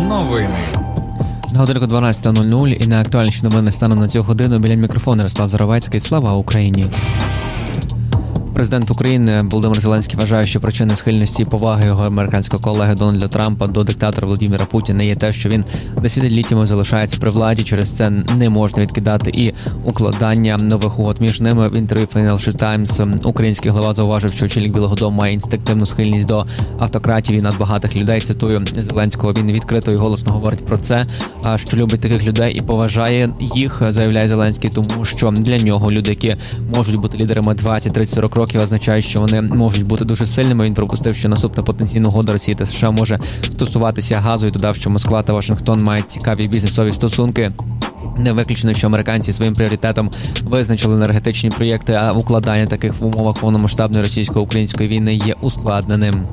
Новини. На годинку 12:00 і найактуальніші новини станом на цю годину. Біля мікрофону Ярослав Заровецький. Слава Україні! Президент України Володимир Зеленський вважає, що причиною схильності і поваги його американського колеги Дональда Трампа до диктатора Володимира Путіна є те, що він десятиліттями залишається при владі. Через це не можна відкидати і укладання нових угод між ними. В інтерв'ю Financial Times український глава зауважив, що очільник Білого дому має інстинктивну схильність до автократів і надбагатих людей. Цитую Зеленського, він відкрито і голосно говорить про це, що любить таких людей і поважає їх, заявляє Зеленський, тому що для нього люди, які можуть бути лідерами 20, 30, 40 років, означає, що вони можуть бути дуже сильними. Він припустив, що наступна потенційна угода Росії та США може стосуватися газу і додав, що Москва та Вашингтон мають цікаві бізнесові стосунки. Не виключено, що американці своїм пріоритетом визначили енергетичні проєкти, а укладання таких в умовах повномасштабної російсько-української війни є ускладненим.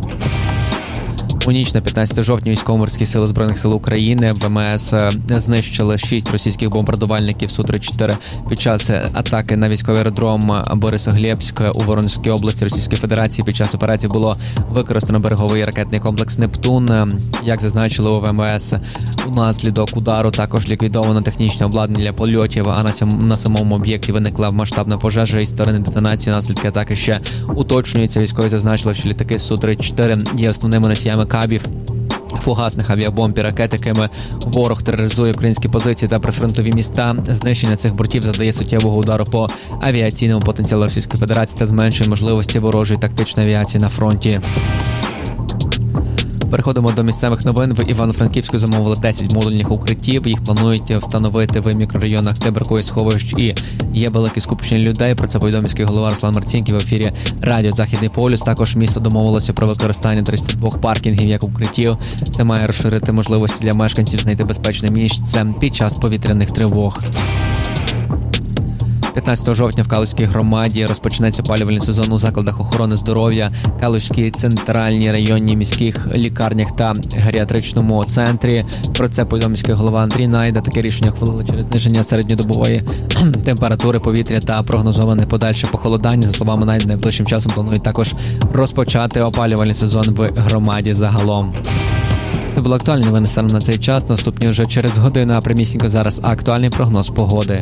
У ніч на 15 жовтня військово-морські сили Збройних сил України ВМС знищили 6 російських бомбардувальників Су-34 під час атаки на військовий аеродром Борисоглебськ у Воронезькій області Російської Федерації. Під час операції було використано береговий ракетний комплекс «Нептун». Як зазначили у ВМС, унаслідок удару також ліквідовано технічне обладнання для польотів, а на самому об'єкті виникла масштабна пожежа із сторони детонації. Наслідки атаки ще уточнюються. Військові зазначили, що літаки Су-34 є основними носіями кабів, фугасних авіабомб і ракет, якими ворог тероризує українські позиції та прифронтові міста. Знищення цих бортів завдає суттєвого удару по авіаційному потенціалу Російської Федерації та зменшує можливості ворожої тактичної авіації на фронті. Переходимо до місцевих новин. В Івано-Франківську замовили 10 модульних укриттів. Їх планують встановити в мікрорайонах, де бракує сховищ і є велике скупчення людей. Про це повідомив міський голова Руслан Марцінків в ефірі радіо «Західний полюс». Також місто домовилося про використання 32 паркінгів як укриттів. Це має розширити можливості для мешканців знайти безпечне місце під час повітряних тривог. 15 жовтня в Калузькій громаді розпочнеться опалювальний сезон у закладах охорони здоров'я, Калузькій центральній районній міських лікарнях та геріатричному центрі. Про це повідомив міський голова Андрій Найда. Таке рішення ухвалили через зниження середньодобової температури повітря та прогнозоване подальше похолодання. За словами Найда, найближчим часом планують також розпочати опалювальний сезон в громаді загалом. Це були актуальні новини саме на цей час. Наступні вже через годину, а прямісінько зараз актуальний прогноз погоди.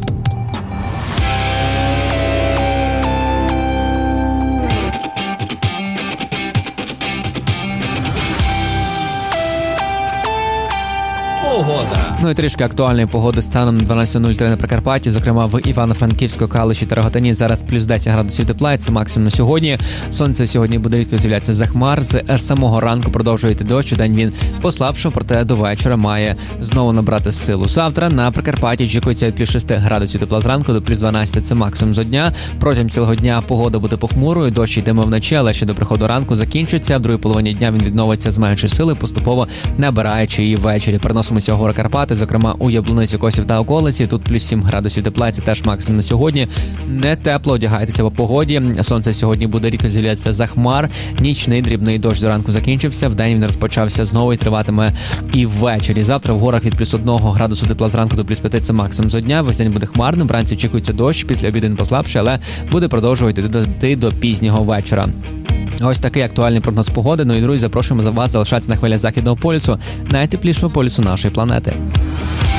Погода. Ну і трішки актуальної погоди станом 12:03 на Прикарпатті, зокрема в Івано-Франківську, Калуші та Рогатині. Зараз плюс 10 градусів тепла, це максимум на сьогодні. Сонце сьогодні буде рідко з'являтися за хмар. З самого ранку продовжує йти дощ. У день він послабшав, проте до вечора має знову набрати силу. Завтра на Прикарпатті очікується від плюс 6 градусів тепла зранку до плюс 12, це максимум за дня. Протягом цілого дня погода буде похмурою, дощ йтиме вночі, але ще до приходу ранку закінчиться. В другій половині дня він відновиться з меншої сили, поступово набираючи її ввечері. Переносимося в гори Карпати, зокрема у Яблуниці, Косів та околиці. Тут плюс 7 градусів тепла, це теж максимум на сьогодні. Не тепло, одягайтеся по погоді. Сонце сьогодні буде рідко з'являтися за хмар. Нічний дрібний дощ до ранку закінчився. Вдень він розпочався знову і триватиме і ввечері. Завтра в горах від плюс 1 градусу тепла зранку до плюс 5, це максимум за дня. Весь день буде хмарним, вранці очікується дощ, після обіду він послабше, але буде продовжувати йти до пізнього вечора. Ось такий актуальний прогноз погоди. Ну і, друзі, запрошуємо вас залишатися на хвилях Західного полюсу, найтеплішого полюсу нашої планети.